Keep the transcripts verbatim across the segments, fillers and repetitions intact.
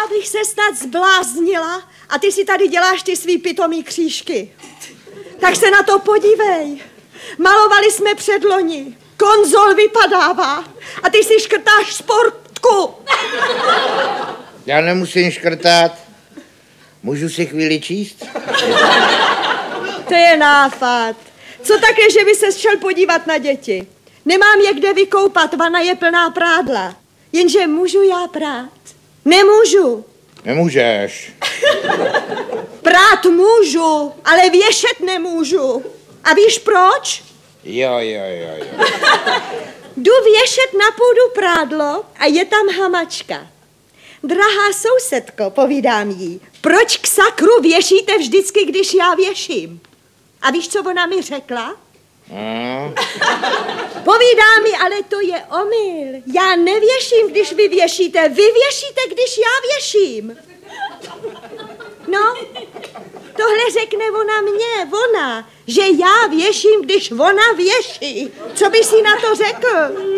bych se snad zbláznila a ty si tady děláš ty svý pitomý křížky. Tak se na to podívej. Malovali jsme předloni. Konzol vypadává a ty si škrtáš sportku. Já nemusím škrtat. Můžu si chvíli číst? To je nápad. Co také, že by se šel podívat na děti? Nemám je kde vykoupat, vana je plná prádla. Jenže můžu já prát? Nemůžu. Nemůžeš. Prát můžu, ale věšet nemůžu. A víš proč? Jo, jo, jo, jo. Jdu věšet na půdu prádlo a je tam hamačka. Drahá sousedko, povídám jí, proč k sakru věšíte vždycky, když já věším? A víš, co ona mi řekla? Hmm. Povídá mi, ale to je omyl. Já nevěším, když vy věšíte, vy věšíte, když já věším. No, tohle řekne ona mně, ona, že já věším, když ona věší. Co by si na to řekl?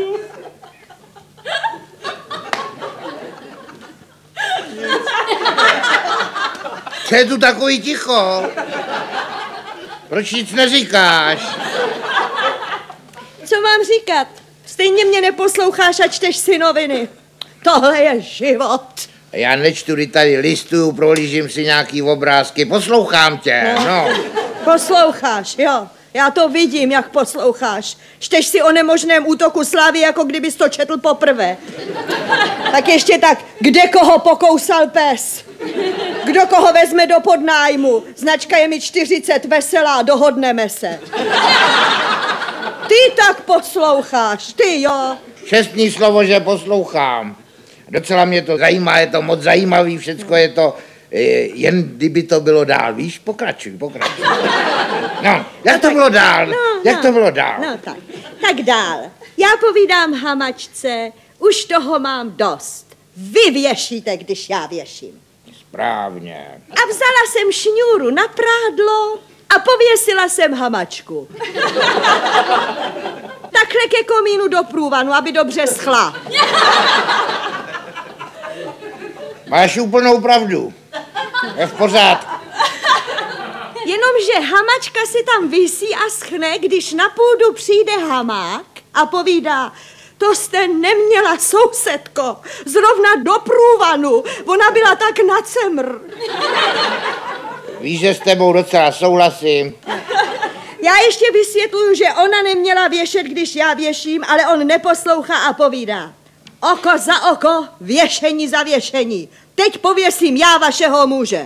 Co je tu takový ticho? Proč nic neříkáš? Co mám říkat? Stejně mě neposloucháš a čteš si noviny. Tohle je život. Já nečtu, kdy tady listuju, prohlížím si nějaký obrázky, poslouchám tě, no. no. Posloucháš, jo. Já to vidím, jak posloucháš. Čteš si o nemožném útoku Slávy, jako kdybys to četl poprvé. Tak ještě tak, kde koho pokousal pes? Kdo koho vezme do podnájmu? Značka je mi čtyřicet, veselá, dohodneme se. Ty tak posloucháš, ty jo. Šestní slovo, že poslouchám. Docela mě to zajímá, je to moc zajímavý, všecko je to, jen kdyby to bylo dál, víš, pokračuj, pokračuj. No, jak to bylo dál, no, jak no, to bylo dál? No tak, tak dál. Já povídám hamačce, už toho mám dost. Vy věšíte, když já věším. Správně. A vzala jsem šňůru na prádlo a pověsila jsem hamačku. Takhle ke komínu do průvanu, aby dobře schla. Máš úplnou pravdu. Je v pořádku. Jenomže hamačka si tam visí a schne, když na půdu přijde hamák a povídá, to jste neměla, sousedko, zrovna do průvanu, ona byla tak na cemr. Víš, že s tebou docela souhlasím. Já ještě vysvětluju, že ona neměla věšet, když já věším, ale on neposlouchá a povídá. Oko za oko, věšení za věšení. Teď pověsím já vašeho muže.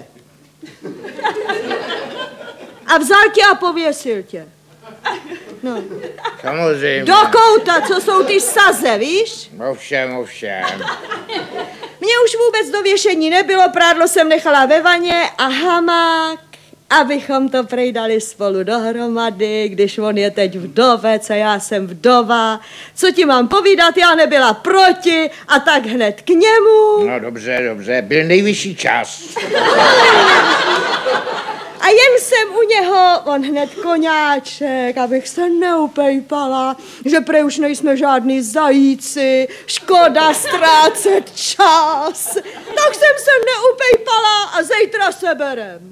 A vzal tě a pověsil tě. No. Samozřejmě. Do kouta, co jsou ty saze, víš? Ovšem, ovšem. Mně už vůbec do věšení nebylo, prádlo jsem nechala ve vaně a hamák, abychom to prejdali spolu dohromady, když on je teď vdovec a já jsem vdova. Co ti mám povídat, já nebyla proti a tak hned k němu. No dobře, dobře, byl nejvyšší čas. A jen jsem u něho, on hned koňáček, abych se neupejpala, že prej už nejsme žádný zajíci, škoda ztrácet čas. Tak jsem se neupejpala a zítra se berem.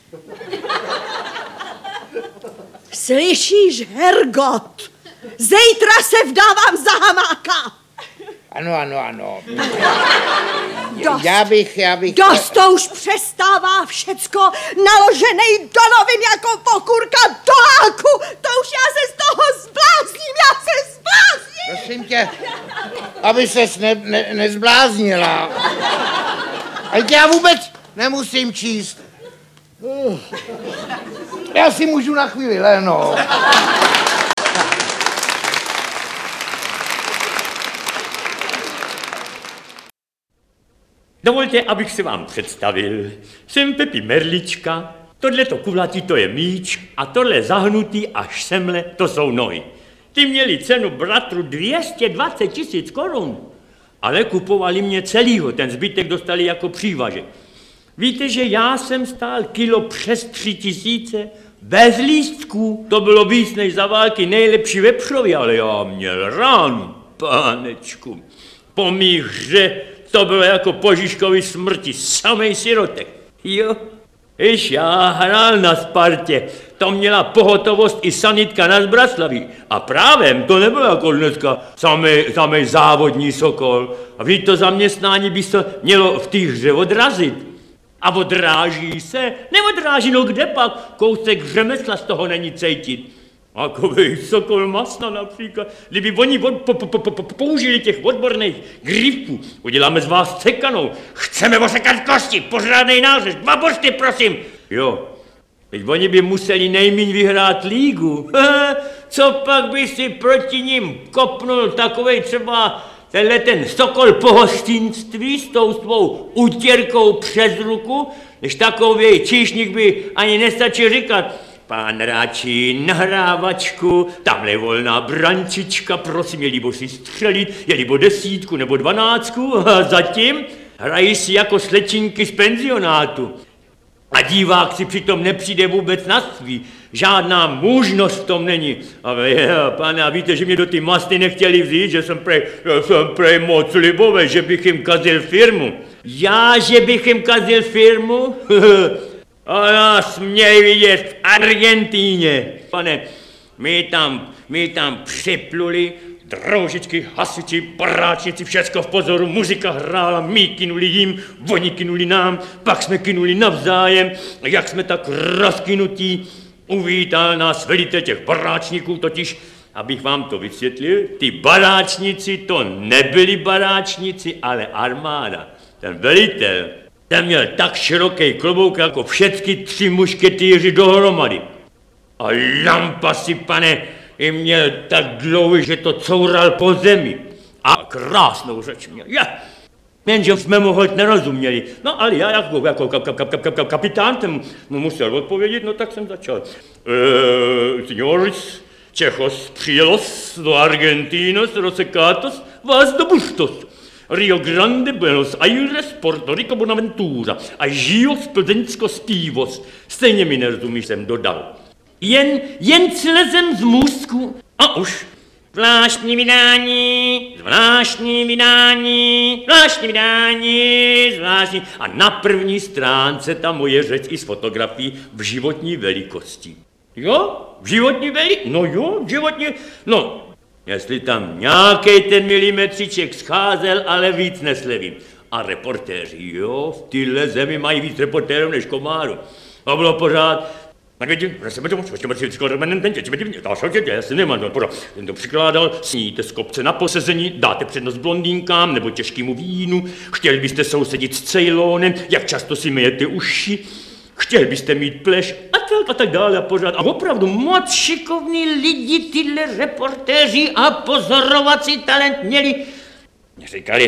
Slyšíš, Hergot? Zítra se vdávám za hamáka. Ano, ano, ano. Dost. Já bych, já bych... Dost, to už přestává všecko naložený do novin jako pokůrka do háku. To už já se z toho zblázním, já se zblázním. Prosím tě, aby ses ne, ne, nezbláznila. Ale já vůbec nemusím číst. Já si můžu na chvíli lehnout. Dovolte, abych se vám představil. Jsem Pepi Merlička, tohleto kulatý to je míč a tohle zahnutý až semle to jsou nohy. Ty měli cenu bratru dvě stě dvacet tisíc korun, ale kupovali mě celýho, ten zbytek dostali jako přívažek. Víte, že já jsem stál kilo přes tři tisíce, bez lístků, to bylo víc než za války nejlepší vepřový, ale já měl ránu, pánečku. Po mých hře To bylo jako po Žižkově smrti, samej sirotek. Jo, Iš já hrál na Spartě, to měla pohotovost i sanitka na Zbraslaví. A právem to nebylo jako dneska samej, samej závodní Sokol. A vždyť to zaměstnání by se mělo v té hře odrazit. A odráží se, neodráží, no kde pak, kousek řemesla z toho není cejtit. Takovej Sokol Masna například, kdyby oni od, po, po, po, po, použili těch odborných grifů, uděláme z vás sekanou, chceme osekat kosti, pořádnej nářez, dva božty, prosím. Jo, teď oni by museli nejmíň vyhrát lígu. Co pak by si proti ním kopnul takovej třeba tenhle ten Sokol pohostinství s tou svou utěrkou přes ruku, než takovej číšník by ani nestačil říkat: Pán Ráčí, nahrávačku, tamhle je volná brančička, prosím, je líbo si střelit, je líbo desítku nebo dvanáctku, a zatím hrají si jako slečinky z penzionátu. A divák si přitom nepřijde vůbec na svý, žádná mužnost v tom není. Ale je, pane, a víte, že mě do ty masty nechtěli vzít, že jsem prej, že jsem prej moc libové, že bych jim kazil firmu. Já, že bych jim kazil firmu? A nás měli vidět v Argentíně. Pane, my tam, my tam připluli, droužičky, hasiči, paráčníci, všecko v pozoru, muzika hrála, my kynuli jim, oni kynuli nám, pak jsme kynuli navzájem, a jak jsme tak rozkynutí, uvítal nás velitel těch baráčníků, totiž, abych vám to vysvětlil, ty baráčníci to nebyli baráčníci, ale armáda. Ten velitel, ten měl tak široký klobouk jako všechny tři mušketýři dohromady. A lampasy, pane, i měl tak dlouhý, že to coural po zemi. A krásnou řeč měl. Ja. Jenže jsme mu hoď nerozuměli. No ale já jako, jako kap, kap, kap, kap, kapitán ten mu musel odpovědět, no tak jsem začal. E, Señores, Čechos přijelos do Argentinos, rosecatos, vás do Bustos. Rio Grande, Buenos Aires, Puerto Rico, Bonaventura a Žios, Plzeňsko, Spívos. Stejně mi nerozumíš, jsem dodal. Jen, jen slezem z můstku a už. Zvláštní vydání, zvláštní vydání, zvláštní vydání, zvláštní. A na první stránce ta moje řeč i s fotografií v životní velikosti. Jo? V životní velikosti? No jo, v životní... No, jestli tam nějaký ten milimetříček scházel, ale víc neslevím. A reportéři, jo, v téhle zemi mají víc reportérů než komárů. A bylo pořád... Já si nemám, ten to přikládal, sníte z kopce na posezení, dáte přednost blondýnkám nebo těžkému vínu, chtěli byste sousedit s Ceylonem, jak často si myjete uši, chtěli byste mít pleš a tak a tak dále a pořád. A opravdu moc šikovní lidi tyhle reportéři a pozorovací talent měli. Mě říkali,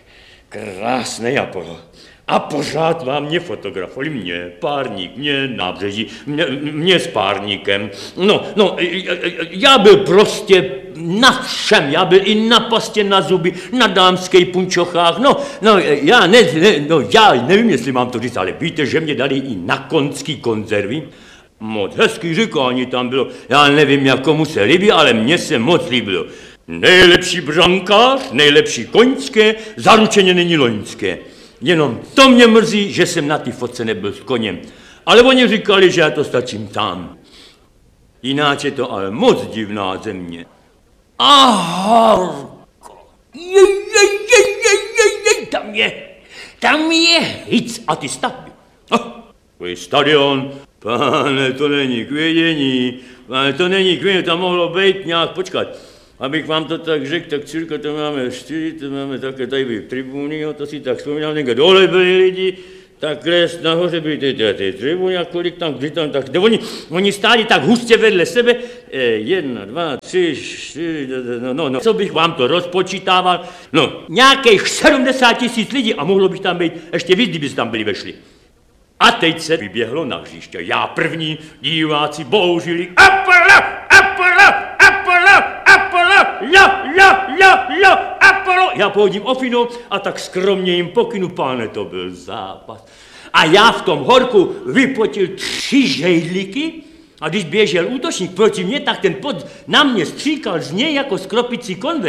krásný Apollo. A pořád vám mě fotografovali, mě, párník, mě nábřeží, mě, mě s párníkem. No, no, já byl prostě na všem, já byl i na pastě na zuby, na dámských punčochách, no, no, já ne, ne, no, já nevím, jestli mám to říct, ale víte, že mě dali i na konský konzervy. Moc hezký říkání tam bylo, já nevím, jak komu se líbí, ale mně se moc líbilo. Nejlepší brankář, nejlepší koňské, zaručeně není loňské. Jenom to mě mrzí, že jsem na té fotce nebyl s koněm. Ale oni říkali, že já to stačím sám. Jináč je to ale moc divná země. A horko. Je, je, je, je, je, je, tam je, tam je hic a ty stavby. Oh, to je stadion. Pane, to není k vědění. Pane, to není k vědění, tam mohlo být nějak, počkat. Abych vám to tak řekl, tak cirka to máme čtyři, to máme také tady byly tribuny, to si tak vzpomínám, někde dole byli lidi, takhle nahoře byly ty, ty, ty tribuny a kolik tam, kdy tam, tak, oni, oni stáli tak hustě vedle sebe, eh, jedna, dva, tři, čtyři, no, no, no, co bych vám to rozpočítával, no, nějakých sedmdesát tisíc lidí a mohlo bych tam být ještě víc, kdyby tam byli vešli. A teď se vyběhlo na hřiště, já první, diváci bouřili, Apollo, Apollo, Apollo, Apollo, jo, jo, jo, jo, Apollo. Já pohodím ofinou a tak skromně jim pokynu, páne, to byl zápas. A já v tom horku vypotil tři žejdlíky a když běžel útočník proti mně, tak ten pod na mě stříkal z něj jako z kropicí konve.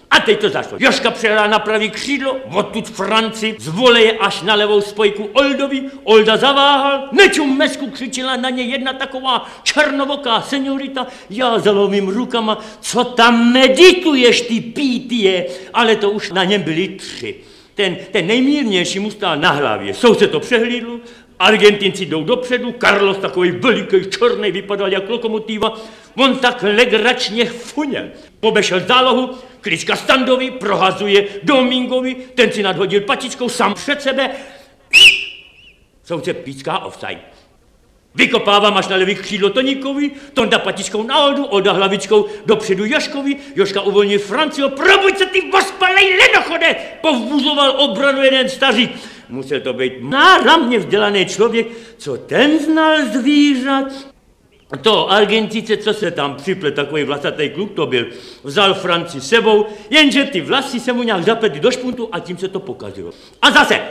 A teď to zašlo. Jožka přehrál na pravý křídlo, odtud Franci, z voleje až na levou spojku Oldovi. Olda zaváhal, nečum mesku, křičela na ně jedna taková černovoká seniorita. Já zalovím rukama, co tam medituješ, ty pítie? Ale to už na něm byli tři. Ten, ten nejmírnější mu stál na hlavě. Soused to přehlídl, Argentinci jdou dopředu, Carlos takový veliký, černý, vypadal jak lokomotiva. On tak legračně funěl. Pobešel zálohu, klička Standovi, prohazuje Domingovi, ten si nadhodil patičkou sám před sebe. Soused píská offside. Vykopávám až na levý křídlo Toníkovi, Tonda patičkou na Oldu, Olda hlavičkou dopředu Jožkovi, Jožka uvolní Francího, probuď se ty vospalej ledochode, povbuzoval obranu jeden stařík. Musel to být náramně vzdělaný člověk, co ten znal zvířat. To Argentice, co se tam připlet, takový vlasatý kluk to byl, vzal Franci sebou, jenže ty vlasy se mu nějak zapletly do špuntu a tím se to pokazilo. A zase!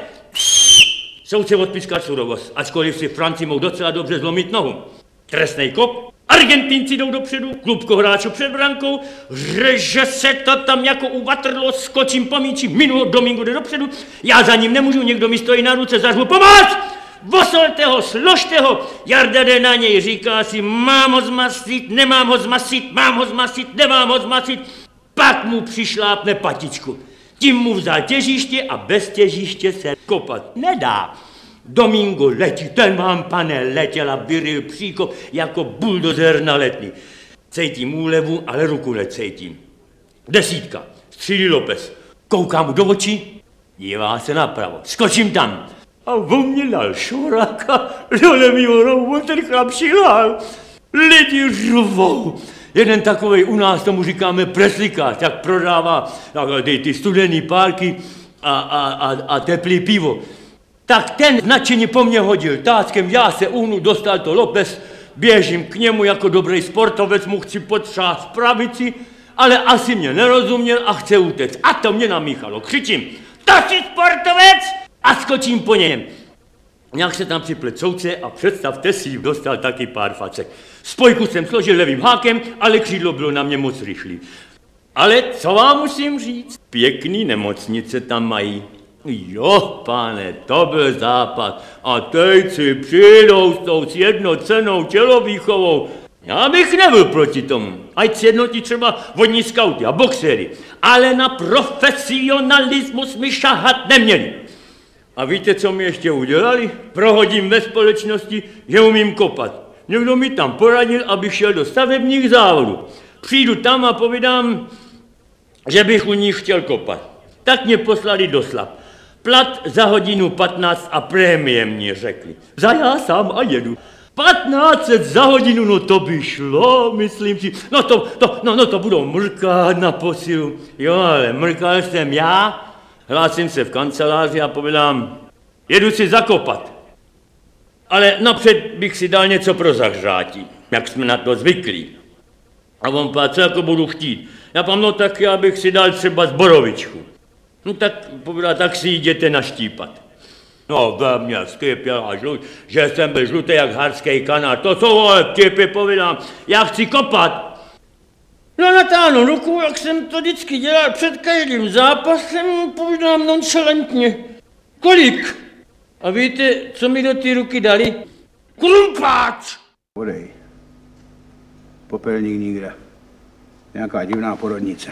Soudce odpískal surovost, ačkoliv si Franci mohl docela dobře zlomit nohu. Trestnej kop, Argentinci jdou dopředu, klubko hráčů před brankou, řeže se to tam jako u Waterloo, skočím po míči, minulo Domingo jde dopředu, já za ním nemůžu, někdo mi stojí na ruce, zařvu pomoc! Vosolte ho, složte ho, Jarda jde na něj, říká si, mám ho zmasit, nemám ho zmasit, mám ho zmasit, nemám ho zmasit, pak mu přišlápne patičku. Tím mu vzal těžiště a bez těžiště se kopat nedá. Domingo letí, ten vám, pane, letěl a vyril příkop jako buldozer na letný. Cítím úlevu, ale ruku necítím. Desítka, střílí López. Koukám mu do očí, dívá se napravo. Skočím tam. A on mě dal šoráka, dole mýho rohu, ten chlap šilál. Lidi řvou. Jeden takovej, u nás tomu říkáme preslikář, jak prodává ty, ty studený párky a, a, a, a teplý pivo. Tak ten nadšeně po mně hodil táckem, já se uhnu, dostal to López, běžím k němu jako dobrý sportovec, mu chci potřást pravici, ale asi mě nerozuměl a chce utéct. A to mě namíchalo. Křičím, to jsi sportovec? A skočím po něm. Nějak se tam připlet soudce a představte si, dostal taky pár facek. Spojku jsem složil levým hákem, ale křídlo bylo na mě moc rychlý. Ale co vám musím říct? Pěkný nemocnice tam mají. Jo, pane, to byl západ. A teď si přijdou s tou sjednocenou tělovýchovou. Já bych nebyl proti tomu. Ať sjednotí třeba vodní skauty a boxery. Ale na profesionalismus mi šahat neměli. A víte, co mi ještě udělali? Prohodím ve společnosti, že umím kopat. Někdo mi tam poradil, abych šel do stavebních závodů. Přijdu tam a povídám, že bych u nich chtěl kopat. Tak mě poslali do Slap. Plat za hodinu patnáct a prémie mě řekli. Za já sám a jedu. patnáct set za hodinu, no to by šlo, myslím si. No to, to, no, no to budou mrkat na posilu. Jo, ale mrkal jsem já. Hlásím se v kanceláři a povídám, jedu si zakopat. Ale napřed bych si dal něco pro zahřátí, jak jsme na to zvyklí. A on pá, co jako budu chtít. Já pám, no tak já bych si dal třeba zborovičku. No tak povídá, tak si jděte naštípat. No ve mě skypěl a žlut, že jsem byl žlutý jak harský kanál. To jsou ale vtipy, povídám, já chci kopat. No natáhnu ruku, jak jsem to vždycky dělal před každým zápasem, povídám nonchalantně. Kolik? A víte, co mi do té ruky dali? Krumpáč! Podej. Popelník nikde. Nějaká divná porodnice.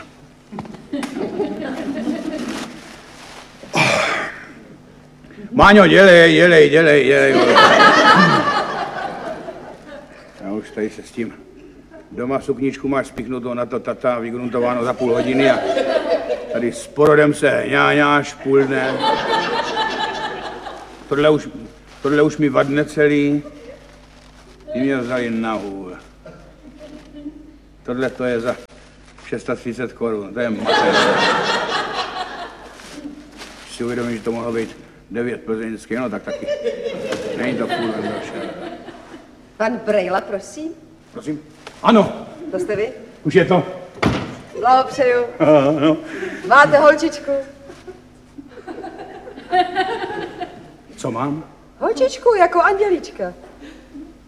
Máňo, dělej, dělej, dělej, dělej. Já už tady se s tím. Doma sukničku máš spiknutou na to tata, vygruntováno za půl hodiny a tady s porodem se ňáňáš půl dne. Tohle už, tohle už mi vadne celý. Ty mě vzali na hůl. Tohle to je za třicet šest korun, to je mater. Si uvědomím, že to mohlo být devět plzeňských, no tak taky. Není to půl došel. Pan Brejla, prosím. Prosím? Ano. To jste vy? Už je to. Blahopřeju. Ano. Máte holčičku? Co mám? Holčičku, jako Andělička.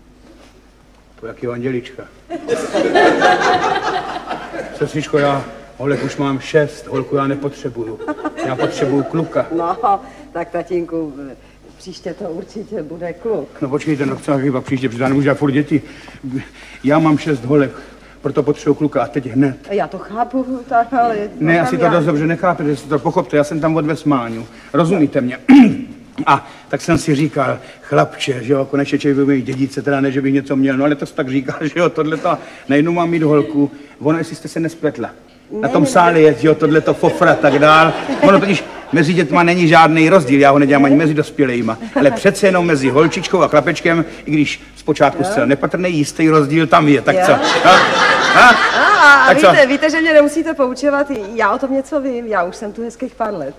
To jakýho Andělička. Sestřičko, já Holek už mám šest, holku já nepotřebuju. Já potřebuju kluka. No, tak tatínku, příště to určitě bude kluk. No počkejte, no co chyba příště, protože já nemůžu furt děti. Já mám šest holek, proto potřebuju kluka a teď hned. Já to chápu, tak ale... Ne, no, asi tam to já... dost dobře nechápete, že si to pochopte, já jsem tam odvez Máňu. Rozumíte mě? A tak jsem si říkal, chlapče, že jo, konečně člověk by mít dědice, teda ne, že bych něco měl, no ale to jsi tak říkal, že jo, tohleto, najednou mám mít holku, ono, jestli jste se nespletla. Na tom sále je, že jo, tohleto fofra, tak dál. Ono totiž mezi dětma není žádný rozdíl, já ho nedělám ani mezi dospělejma, ale přece jenom mezi holčičkou a chlapečkem, i když zpočátku zcela nepatrný jistý rozdíl tam je, tak Jo. co? Ha? Ha? A, a Tak co? víte, víte, že mě nemusíte poučovat, já o tom něco vím, já už jsem tu hezkých pár let.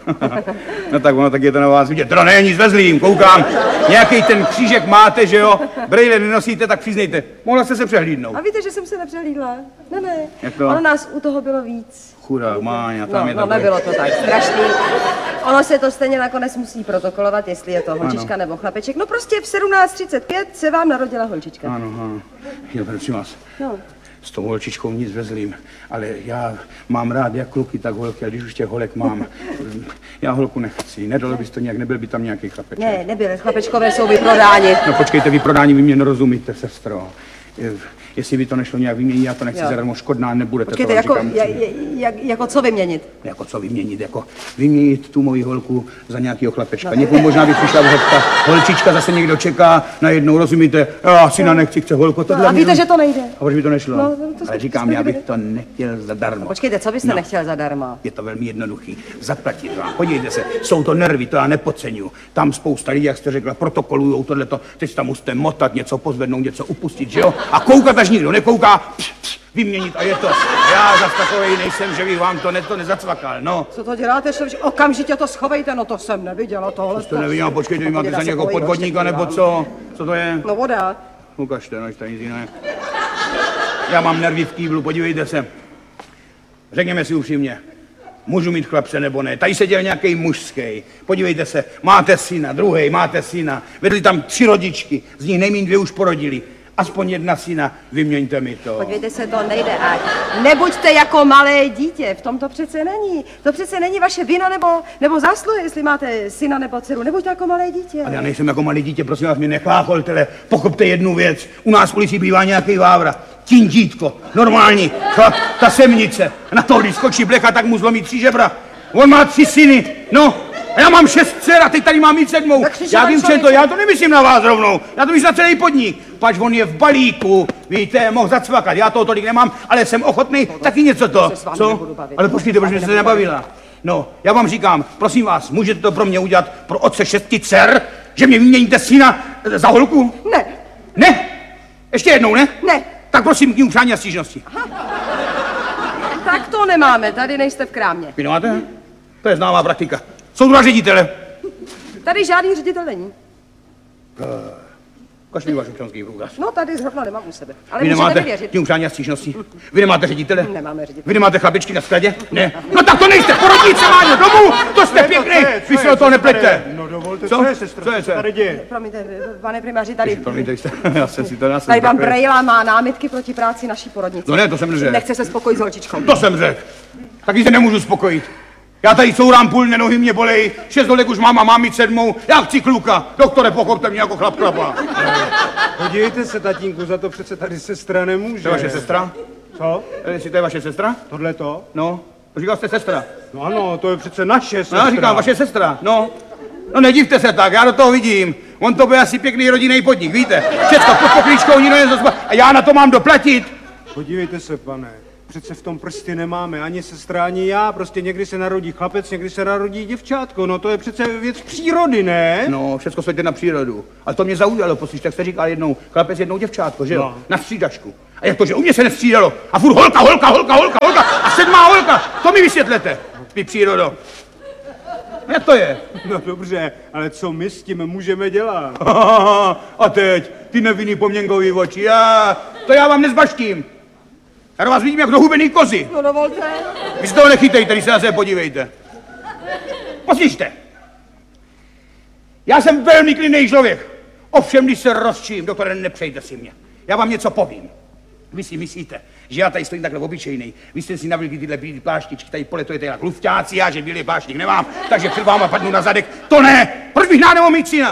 No tak ono, tak je to na vás vidět. To není nic vezlým, koukám. Nějaký ten křížek máte, že jo? Brejle nenosíte, tak přiznejte. Mohla jste se přehlídnout. A víte, že jsem se nepřehlídla? Ne, ne, Jak to? ono nás u toho bylo víc. Chudák Máňa, tam No, je no takové. nebylo to tak strašný. Ono se to stejně nakonec musí protokolovat, jestli je to holčička nebo chlapeček. No prostě v sedmnáct třicet pět se vám narodila holčička. Ano, ano. Jo, prosím vás. No. S tou holčičkou nic vezlým, ale já mám rád jak kluky, tak holky, a když už těch holek mám, já holku nechci. Nedalo bys to nějak, nebyl by tam nějaký chlapeček. Ne, nebyly, chlapečkové jsou vyprodáni. No počkejte, vy prodání, vy mě nerozumíte, sestro. Je- Jestli by to nešlo nějak vyměnit, já to nechci Jo. zadarmo, škodná nebudete. Počkejte, to jako, vám říkám. ja, ja, jak, jako co vyměnit? Jako co vyměnit, jako vyměnit tu moji holku za nějakého chlapečka. Někomu možná by přišla vhodka, holčička zase někdo čeká, najednou rozumíte, já syna nechci, chce holku, tohle No, a mě- víte, že to nejde. A proč by to nešlo? No, no, to Ale jste- říkám, to já jste bych viděli. to nechtěl zadarmo. Počkejte, co byste No. nechtěl zadarmo? Je to velmi jednoduchý. Zaplatit vám. Podívejte se, jsou to nervy, to já nepodceňuju. Tam spousta lidí, jak jste řekla, protokolujou tohleto. Teď tam musíte motat, něco pozvednout, něco upustit, že jo? A koukat, až nikdo nekouká, pš, pš, vyměnit a je to. Já zas takovej nejsem, že bych vám to, ne, to nezacvakal, no. Co to děláte, že okamžitě to schovejte, no to jsem neviděla tohle. To nevím, a počkejte, vy máte za někoho podvodníka, nebo co? Co to je? No voda. Ukažte, no, tady nic jiného. Já mám nervy v kýblu, podívejte se. Řekněme si upřímně, můžu mít chlapce nebo ne. Tady seděl nějaký mužský. Podívejte se, máte syna, druhý, máte syna. Vedli tam tři rodičky, z nich nejmín dvě už porodili. Aspoň jedna syna, vyměňte mi to. Podívejte se, to nejde. A nebuďte jako malé dítě, v tom to přece není. To přece není vaše vina nebo, nebo zásluhy, jestli máte syna nebo dceru. Nebuďte jako malé dítě. Ale já nejsem jako malé dítě, prosím vás, mě nechlácholtele. Pochopte jednu věc. U nás v policii bývá nějaký vávra. Tintítko, normální, chlap, ta semnice. Na to, když skočí blecha, tak mu zlomí tři žebra. On má tři syny, no. A já mám šest dcer a teď tady mám mít sedmou. Tak křičí Já na vím, že člověče. to, já to nemyslím na vás rovnou. Já to myslím na celý podnik. Pač on je v balíku, víte, mohl zacvakat. Já toho tolik nemám, ale jsem ochotný taky něco to. se s vámi Co? nebudu bavit. Ale počkejte, proč jste se nebavila? No, já vám říkám, prosím vás, můžete to pro mě udělat pro otce šesti dcer, že mě vyměníte syna za holku? Ne, Ne? Ještě jednou, ne? ne. Tak prosím, knihu přání a stížnosti. Tak to nemáme, tady nejste v krámě. Vy nemáte? To je známá praktika. Jsou dva ředitele. Tady žádný ředitel není. Ukaž mi váš občanský průkaz. No tady zrovna nemám u sebe. Ale Vy můžete nemáte mi věřit. knihu přání a stížnosti? Vy nemáte ředitele? Nemáme ředitele. Vy nemáte chlapičky na skladě? Ne. No tak to nejste, porodnice, Máňo, domů! To jste pěkný! Vy se o toho nepleťte. No dovolte, Co? co je, sestro? Co je, co je? Tady děje? Promiňte, pane primáři, tady, Promiňte, jste, já jsem si to já jsem tady pan takový- Brejla má námitky proti práci naší porodnice. No ne, to jsem neřekl. Nechce se spokojit s holčičkou. To jsem řekl. Taky se nemůžu spokojit. Já tady courám půl, nohy mě bolej, šest dolek už mám a mám mít sedmou. Já chci kluka. Doktore, pochopte mě jako chlap chlapa. Podívejte se, tatínku, za to přece tady sestra nemůže. To je vaše sestra? Co? Jestli to je vaše sestra? Tohle to? No, to říkal jste sestra. No ano, to je přece naše No, sestra. já říkám, vaše sestra, no. No nedivte se tak, já do toho vidím. On to bude asi pěkný rodinný podnik, víte? Všecko pod poklíčkou, nikdo nezospa. A já na to mám doplatit. Podívejte se, pane. Přece v tom prsty nemáme ani sestra, ani já. Prostě někdy se narodí chlapec, někdy se narodí děvčátko. No to je přece věc přírody, ne? No, všecko světě na přírodu. Ale to mě zaujalo, poslyš, tak jste říkal jednou chlapec, jednou děvčátko, že jo? No. Na střídačku. A jak to, že u mě se nestřídalo? A furt holka, holka, holka, holka, holka. A sedmá holka. To mi vysvětlete, vy přírodo. Jak to je? No dobře, ale co my s tím můžeme dělat? A teď, ty nevinný poměnkový oči, já, to já vám nezbaštím. Já do vás vidím jak do hubený kozy. No dovolte. Vy se toho nechytejte, když se na sebe podívejte. Poslyšte. Já jsem velmi klidný člověk. Ovšem, když se rozčím, doktore, nepřejte si mě. Já vám něco povím. Vy si myslíte, že já tady stojím takhle obyčejný. Vy jste si navlíkli tyhle bílé pláštičky, tady poletujete jak lufťáci, já že bílý pláštík nemám, takže před váma padnu na zadek. To ne! Proč bych nádemohl mít syna?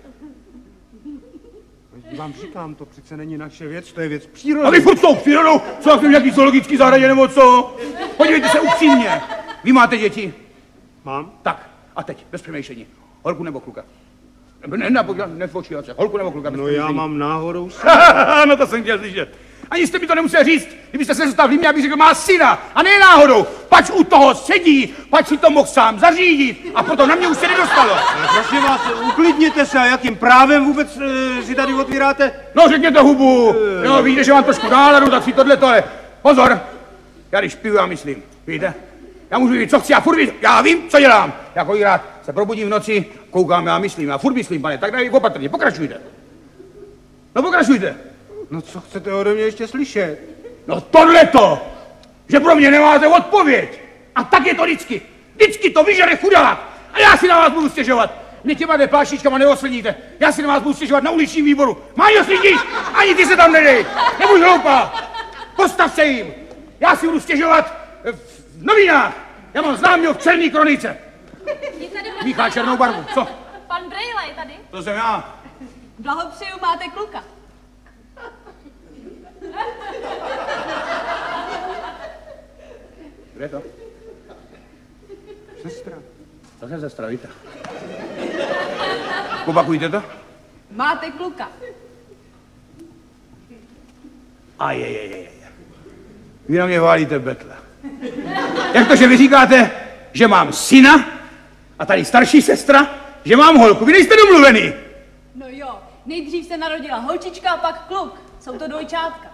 Vám říkám, to přece není naše věc, to je věc přírody. A vy furt s tou přírodou, co jak v nějaký zoologický zahradě nebo co? Podívejte se upřímně. Vy máte děti? Mám? Tak, a teď, bez přemýšlení. Holku nebo kluka? Ne, ne, nefočívat se. Holku nebo kluka? Bez No já mám náhodou no to jsem chtěl slyšet. Ani jste mi to nemusel říct, kdybyste se zůstal v Límě, abych řekl, má syna. A ne náhodou, pač u toho sedí, pač si to mohl sám zařídit. A proto na mě už se nedostalo. Ale prosím vás, uklidněte se, a jakým právem vůbec e, si tady otvíráte? No řekněte hubu. No víte, že mám trošku náladu, tak si tohle to je. Pozor, já když piju, já myslím, víte? Já můžu říct, co chci, já furt vím, já vím, co dělám. Já kolikrát se probudím v noci, koukám, já myslím, já furt myslím, pane, tak daj opatrně, pokračujte. No pokračujte. No co chcete ode mě ještě slyšet? No tohleto, že pro mě nemáte odpověď. A tak je to vždycky. Vždycky to vyžere chudák. A já si na vás budu stěžovat. Mě těma pláštičkama neosledíte. Já si na vás budu stěžovat na uličním výboru. Máňo, slídíš? Ani ty se tam nedej. Nebuď hloupá. Postav se jim. Já si budu stěžovat v novinách. Já mám známýho v Černý kronice. Míchá černou barvu. Co? Pan Brejla je tady. To jsem já. Blahopřeju, máte kluka. Kde je to? Sestra. To je sestra, víte. Opakujte to. Máte kluka. A je, je, je, je. Vy na mě válíte betle. Jak to, že vy říkáte, že mám syna a tady starší sestra, že mám holku? Vy nejste domluvený. No jo, nejdřív se narodila holčička a pak kluk. Jsou to dvojčátka.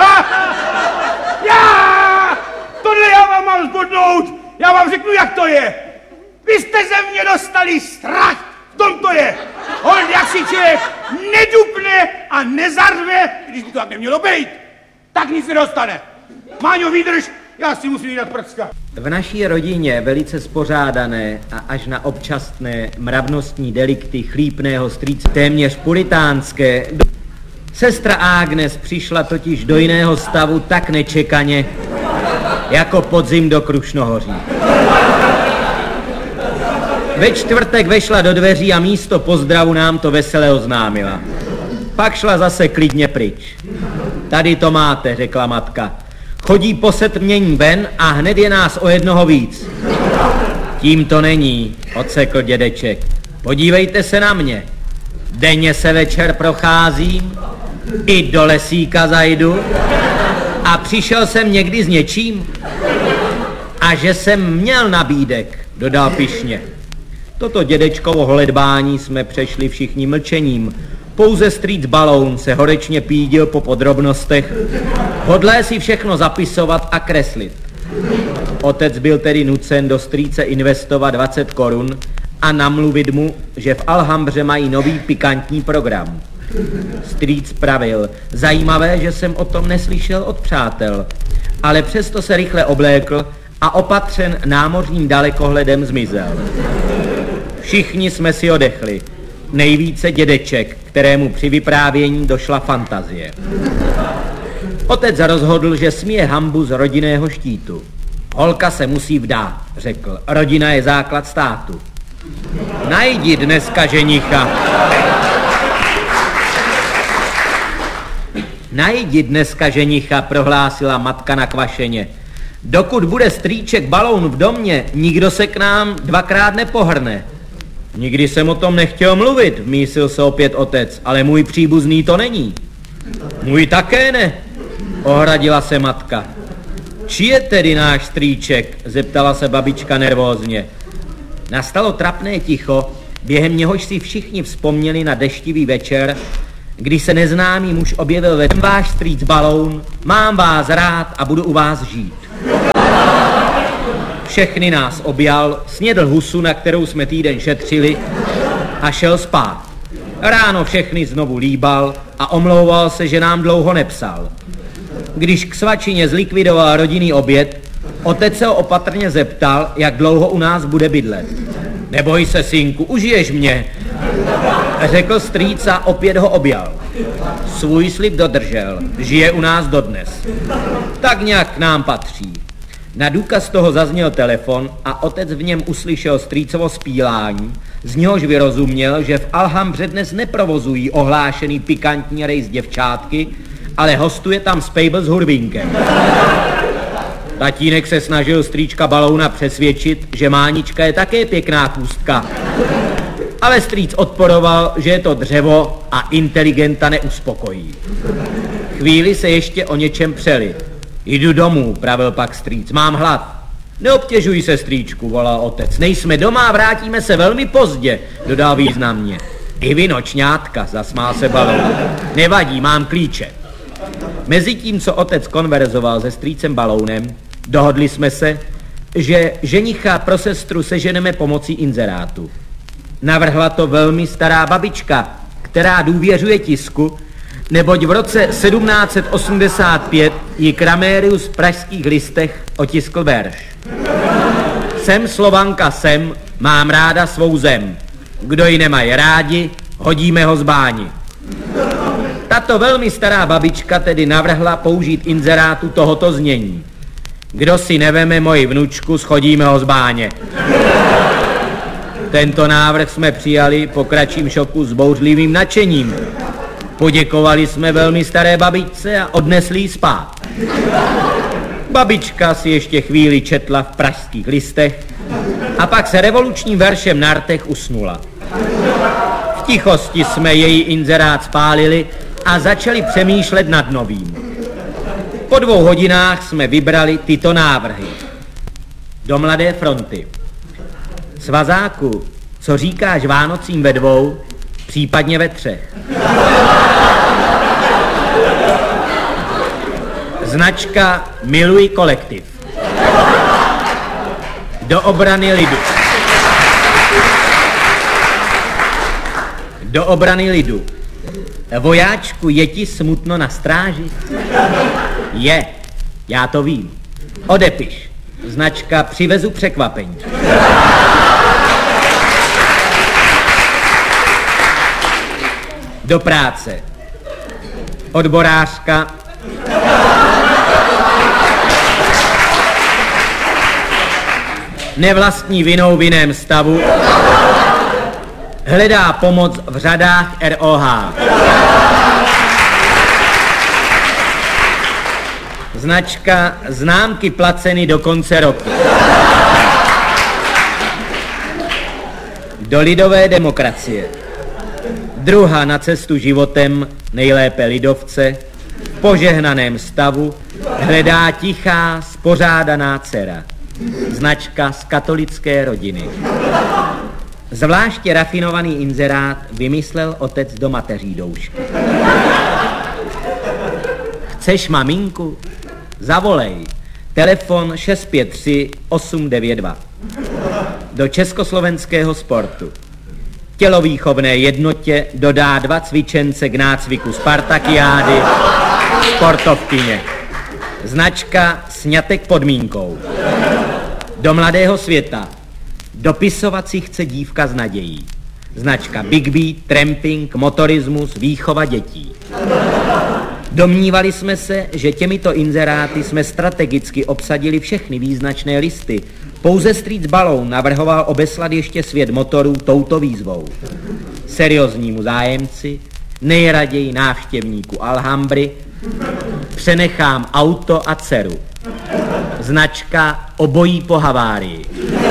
Já! Tohle já vám mám zbodnout. Já vám řeknu, jak to je. Vy jste ze mě dostali strach. V tom to je. Hold, jak si člověk nedupne a nezarve, když by to tak nemělo být, tak nic nedostane. Máňo, vydrž, já si musím jít prcka. V naší rodině velice spořádané a až na občasné mravnostní delikty chlípného strýce téměř puritánské. Sestra Agnes přišla totiž do jiného stavu tak nečekaně, jako podzim do Krušnohoří. Ve čtvrtek vešla do dveří a místo pozdravu nám to vesele oznámila. Pak šla zase klidně pryč. Tady to máte, řekla matka. Chodí po setmění ven a hned je nás o jednoho víc. Tím to není, odsekl dědeček. Podívejte se na mě. Denně se večer procházím, i do lesíka zajdu a přišel jsem někdy s něčím. A že jsem měl nabídek, dodal pyšně. Toto dědečkovo holedbání jsme přešli všichni mlčením. Pouze strýc Baloun se horečně pídil po podrobnostech, hodlé si všechno zapisovat a kreslit. Otec byl tedy nucen do strýce investovat dvacet korun a namluvit mu, že v Alhambře mají nový pikantní program. Strýc pravil, zajímavé, že jsem o tom neslyšel od přátel, ale přesto se rychle oblékl a opatřen námořním dalekohledem zmizel. Všichni jsme si odechli, nejvíce dědeček, kterému při vyprávění došla fantazie. Otec rozhodl, že smije hanbu z rodinného štítu. Holka se musí vdát, řekl, rodina je základ státu. Najdi dneska ženicha. Najdi dneska ženicha, prohlásila matka nakvašeně. Dokud bude strýček Baloun v domě, nikdo se k nám dvakrát nepohrne. Nikdy jsem o tom nechtěl mluvit, vmísil se opět otec, ale můj příbuzný to není. Můj také ne, ohradila se matka. Či je tedy náš strýček, zeptala se babička nervózně. Nastalo trapné ticho, během něhož si všichni vzpomněli na deštivý večer, kdy se neznámý muž objevil ve váš strýc Baloun, mám vás rád a budu u vás žít. Všechny nás objal, snědl husu, na kterou jsme týden šetřili, a šel spát. Ráno všechny znovu líbal a omlouval se, že nám dlouho nepsal. Když k svačině zlikvidoval rodinný oběd, otec se ho opatrně zeptal, jak dlouho u nás bude bydlet. Neboj se, synku, užiješ mě. řekl strýc a opět ho objal. Svůj slib dodržel, žije u nás dodnes. Tak nějak k nám patří. Na důkaz toho zazněl telefon a otec v něm uslyšel strýcovo zpílání, z něhož vyrozuměl, že v Alhambře dnes neprovozují ohlášený pikantní rejs děvčátky, ale hostuje tam Spejbl s hurvínkem. Tatínek se snažil strýčka Balouna přesvědčit, že Mánička je také pěkná kůstka. Ale strýc odporoval, že je to dřevo a inteligenta neuspokojí. Chvíli se ještě o něčem přeli. Jdu domů, pravil pak strýc, mám hlad. Neobtěžuj se, strýčku, volal otec. Nejsme doma, vrátíme se velmi pozdě, dodal významně. I vy, nočňátka, zasmál se Baloun. Nevadí, mám klíče. Mezitím, co otec konverzoval se strýcem Balounem, dohodli jsme se, že ženicha pro sestru seženeme pomocí inzerátu. Navrhla to velmi stará babička, která důvěřuje tisku, neboť v roce sedmnáct set osmdesát pět ji Kramérius v Pražských listech otiskl verš. Jsem Slovanka, jsem, mám ráda svou zem. Kdo ji nemají rádi, hodíme ho z báni. Tato velmi stará babička tedy navrhla použít inzerátu tohoto znění. Kdo si neveme moji vnučku, schodíme ho z báně. Tento návrh jsme přijali po kratším šoku s bouřlivým nadšením. Poděkovali jsme velmi staré babičce a odnesli ji spát. Babička si ještě chvíli četla v Pražských listech a pak se revolučním veršem na rtech usnula. V tichosti jsme její inzerát spálili a začali přemýšlet nad novým. Po dvou hodinách jsme vybrali tyto návrhy. Do Mladé fronty. Svazáku, co říkáš Vánocím ve dvou, případně ve třech. Značka Miluji kolektiv. Do obrany lidu. Do obrany lidu. Vojáčku, je ti smutno na stráži? Je, já to vím. Odepiš. Značka Přivezu překvapení. Do práce. Odborářka. Nevlastní vinou v jiném stavu. Hledá pomoc v řadách R O H. Značka Známky placeny do konce roku. Do lidové demokracie. Druha na cestu životem, nejlépe lidovce, v požehnaném stavu, hledá tichá, spořádaná dcera. Značka z katolické rodiny. Zvláště rafinovaný inzerát vymyslel otec do mateří doušky. Chceš maminku? Zavolej. Telefon šest pět tři osm devět dva. Do československého sportu. Tělovýchovné jednotě dodá dva cvičence k nácviku Spartakiády, sportovkyně. Značka Sňatek podmínkou. Do Mladého světa. Dopisovat si chce dívka s nadějí. Značka Big Beat, tramping, motorismus, výchova dětí. Domnívali jsme se, že těmito inzeráty jsme strategicky obsadili všechny význačné listy. Pouze strýc Baloun navrhoval obeslat ještě svět motorů touto výzvou. Serióznímu zájemci, nejraději návštěvníku Alhambry, přenechám auto a dceru. Značka Obojí po havárii.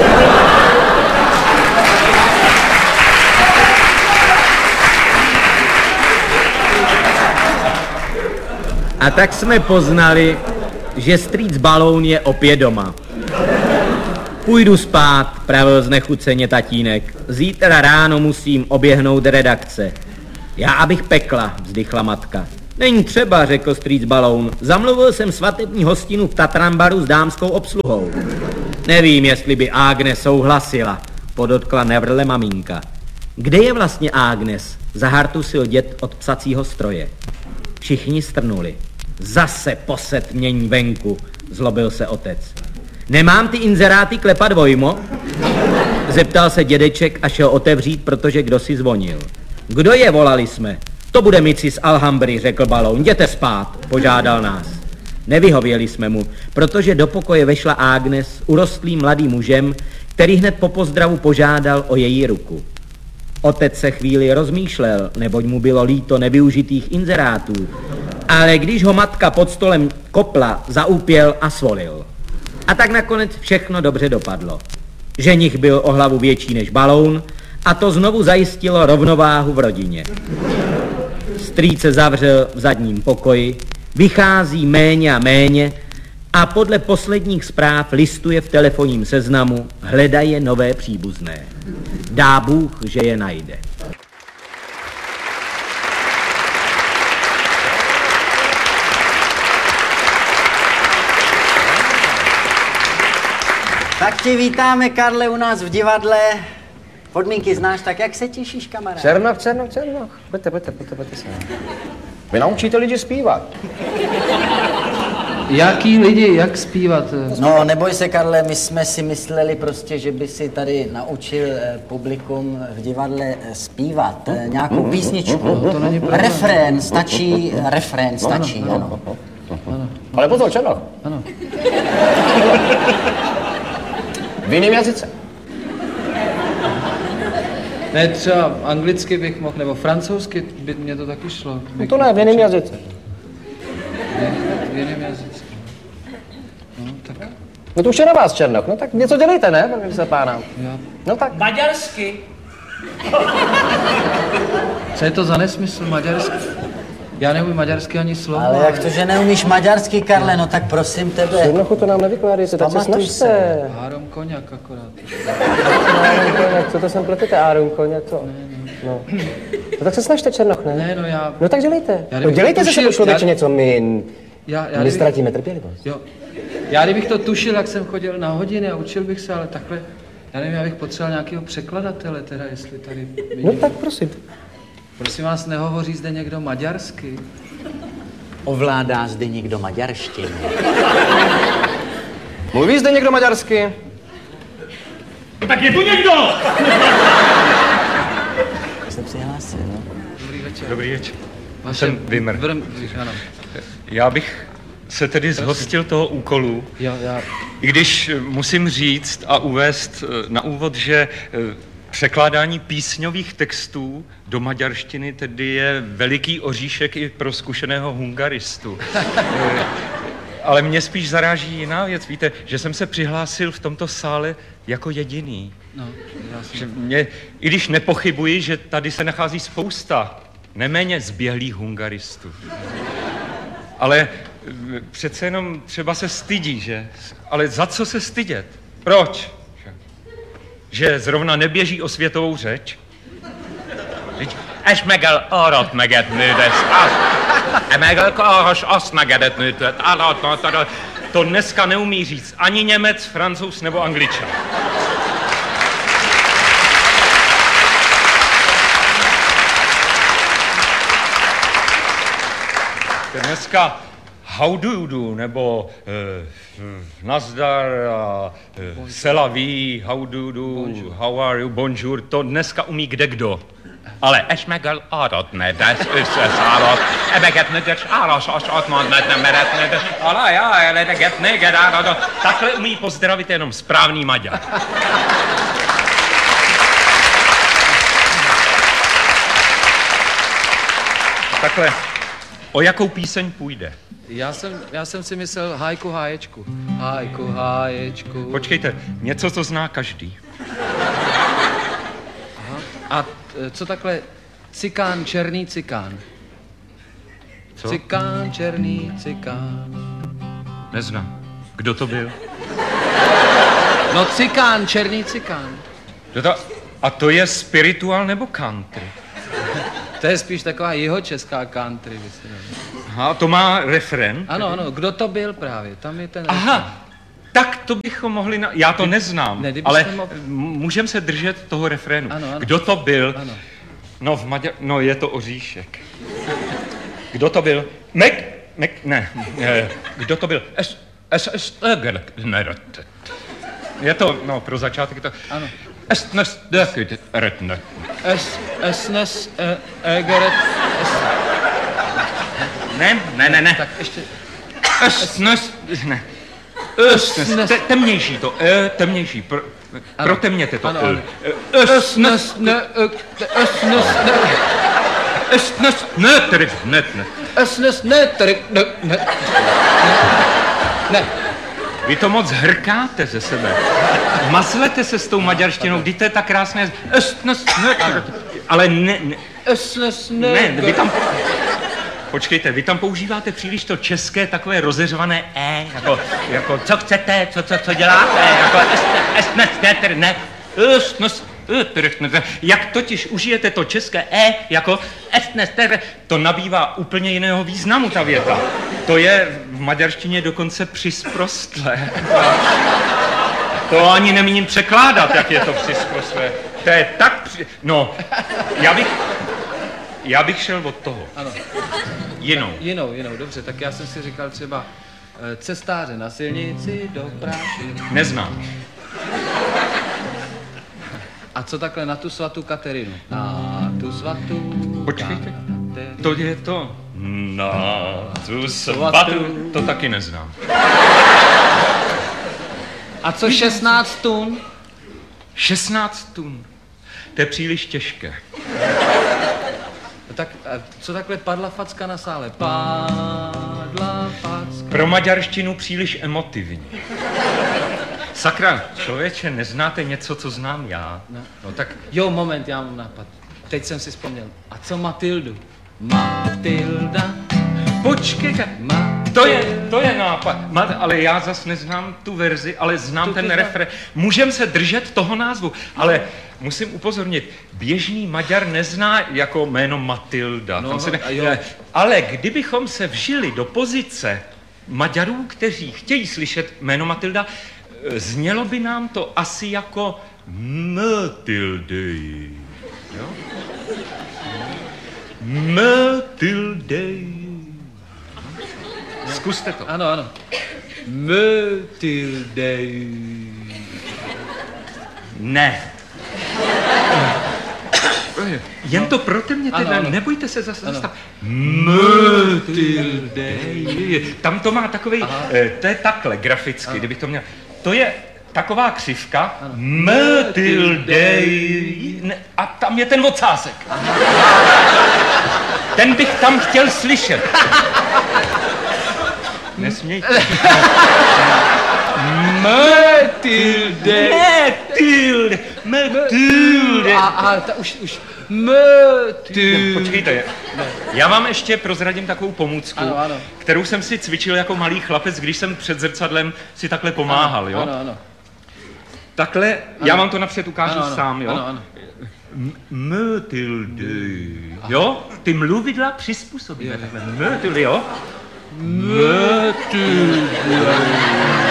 A tak jsme poznali, že strýc Baloun je opět doma. Půjdu spát, pravil znechuceně tatínek. Zítra ráno musím oběhnout redakce. Já abych pekla, vzdychla matka. Není třeba, řekl strýc Baloun. Zamluvil jsem svatební hostinu v Tatrambaru s dámskou obsluhou. Nevím, jestli by Agnes souhlasila, podotkla nevrle maminka. Kde je vlastně Agnes? Zahartusil děd od psacího stroje. Všichni strnuli. Zase posetmění venku, zlobil se otec. Nemám ty inzeráty klepat vojmo? Zeptal se dědeček a šel otevřít, protože kdo si zvonil. Kdo je, volali jsme. To bude mici z Alhambry, řekl Baloun. Jděte spát, požádal nás. Nevyhověli jsme mu, protože do pokoje vešla Agnes, urostlým mladým mužem, který hned po pozdravu požádal o její ruku. Otec se chvíli rozmýšlel, neboť mu bylo líto nevyužitých inzerátů, ale když ho matka pod stolem kopla, zaúpěl a svolil. A tak nakonec všechno dobře dopadlo. Ženich byl o hlavu větší než Baloun a to znovu zajistilo rovnováhu v rodině. Strýc se zavřel v zadním pokoji, vychází méně a méně a podle posledních zpráv listuje v telefonním seznamu, hledaje nové příbuzné. Dá Bůh, že je najde. Tak tě vítáme, Karle, u nás v divadle. Podmínky znáš, tak jak se těšíš, kamarád? Černoch, Černoch, Černoch. Pojďte, pojďte, pojďte, pojďte se. Vy naučíte lidi zpívat. Jaký lidi, jak zpívat? No, neboj se, Karle, my jsme si mysleli prostě, že by si tady naučil eh, publikum v divadle eh, zpívat eh, nějakou písničku. No, to není problém. Refrén, stačí, refrén, stačí, ano. ano. ano. Ale pozor, Černoch. Ano. V jiném jazyce. Ne, třeba anglicky bych mohl, nebo francouzsky by mě to taky šlo. No to ne, v jiném jazyce. V jiném jazyce. No, tak. No to už je na vás, Černoch. No tak něco dělejte, ne, pane se pána? Já. No tak. Maďarsky. Co je to za nesmysl, maďarsky? Já neumím maďarsky ani slovo. Ale jak to, že neumíš maďarsky, Karle, no tak prosím tebe. Černochu, to nám nevykládejte, tak se Pamatuj snažte. Áron Koňak akorát. Áron Koňak, co to sem pletete, Áron Koňak, co? Ne, ne. No. No tak se snažte, Černoch, ne? Ne, no já... No tak dělejte. Já No dělejte se tušil, člověče já- něco, my, Já, já, my kdybych, ztratíme trpělivost. jo. Já kdybych to tušil, jak jsem chodil na hodiny a učil bych se, ale takhle... Já nevím, já bych potřeboval nějakého překladatele teda, jestli tady... No tak prosím. Prosím vás, nehovoří zde někdo maďarsky? Ovládá zde někdo maďarštinu. Mluví zde někdo maďarsky? No tak je tu někdo! Se přihlásil, no. Dobrý večer. Dobrý večer. Vaše... Jsem Vimr. Vrm... Ano. Já bych se tedy zhostil toho úkolu, Jo, já... i když musím říct a uvést na úvod, že překládání písňových textů do maďarštiny tedy je veliký oříšek i pro zkušeného hungaristu. Ale mě spíš zaráží jiná věc. Víte, že jsem se přihlásil v tomto sále jako jediný. No, já jsem... Že mě, i když nepochybuji, že tady se nachází spousta neméně zběhlých hungaristů. Ale přece jenom třeba se stydí, že? Ale za co se stydět? Proč? Že zrovna neběží o světovou řeč? És megel arat megetnődes, a megel kahas azt megedetnődet, arat, to dneska neumí říct ani Němec, Francouz nebo Angličan. Dneska how do you do, nebo uh, nazdar, uh, uh, selaví, how do you do, bonjour. How are you, bonjour, to dneska umí kde kdo. Ale és megel aratnedes, összeszállott, ebegetnedes, álasas atmadmetnem meretnedes, alá, já, eledeget, neged, áradat. Takhle umí pozdravit jenom správný Maďar. Takhle, o jakou píseň půjde? Já jsem, já jsem si myslel hájku háječku. Hájku háječku. Počkejte, něco, co zná každý. Aha. A t, co takhle cikán, černý cikán? Co? Cikán, černý cikán. Neznám. Kdo to byl? No cikán, černý cikán. Kdo to... A to je spirituál nebo country? To je spíš taková jihočeská country. Myslím. Aha, to má refren? Ano, ano, kdo to byl právě, tam je ten Aha, refren. tak to bychom mohli, na... já to neznám, Ne, ale mohl... můžeme se držet toho refrénu. Ano, ano. Kdo to byl? Ano. No, v Maďar... no je to Oříšek. Kdo to byl? Mek, mek, ne, kdo to byl? Es, es, es, je to, no, pro začátek to... Ano. Estnes dökyt retne. Es, esnes, e, egeret, es... Ne, ne, ne, ne. Tak ještě... Estnes, ne. Estnes, te, temnější to, e, temnější, pro, protemněte to. Ano, e. ano. Estnes, ne, esnes, ne, Estnes, ne, tedy, ne, ne. esnes, ne, tady, ne, ne, ne. Vy to moc hrkáte ze sebe. Mazlete se s tou maďarštinou, vždyť to je tak krásné. Estnes, ne, ale ne, ne. Esnes, ne, Ne, vy tam... Počkejte, vy tam používáte příliš to české takové rozeřované e, jako, jako co chcete, co, co, co děláte, jako estnes, ne, ne, estnes, ne, jak totiž užijete to české e, jako estnes, to nabývá úplně jiného významu ta věta. To je v maďarštině dokonce přisprostlé. To ani nemíním překládat, jak je to přisprostlé. To je tak při... No, já bych... Já bych šel od toho. Ano. Jinou. Jinou, jinou, dobře, tak já jsem si říkal třeba eh, cestáře na silnici do práši. Neznám. A co takhle na tu svatou Katerinu? Na tu svatou... Počkejte, Katerinu. to je to. Na tu svatou, to taky neznám. A co šestnáct tun? šestnáct tun. To je příliš těžké. Tak a co takhle padla facka na sále? Padla facka. Pro maďarštinu příliš emotivní. Sakra, člověče, neznáte něco, co znám já? No, no tak jo, moment, já mám nápad. Teď jsem si vzpomněl. A co Matildu? Matilda. Počkejte, Ma... to je, to je nápad. Ma, ale já zas neznám tu verzi, ale znám Tu- ten tu- refren. Můžem se držet toho názvu, ale musím upozornit, běžný Maďar nezná jako jméno Matilda. No, Tam se ne, a jo. ale kdybychom se vžili do pozice Maďarů, kteří chtějí slyšet jméno Matilda, znělo by nám to asi jako Matildy. Jo? Matildy. Zkuste to. Ano, ano. Matilde. Ne. Jen to protemněte, Ano, ano. nebojte se zase Ano. zastav. Matilde. Tam to má takový, eh, to je takhle graficky, Ano. kdybych to měl. To je taková křivka. Matilde. Ne, a tam je ten ocásek. Ten bych tam chtěl slyšet. Nesmějte. Matilde. Matilde. Matilde. A, a ta už, už. Matilde. Počkejte, já vám ještě prozradím takovou pomůcku, Ano, ano. kterou jsem si cvičil jako malý chlapec, když jsem před zrcadlem si takhle pomáhal, jo? Ano, ano. Takhle, já vám to napřed ukážu Ano, ano. sám, jo? Ano, ano. M- Matilde, jo? Ty mluvidla přizpůsobíme takhle. Matilde, jo? Matilde.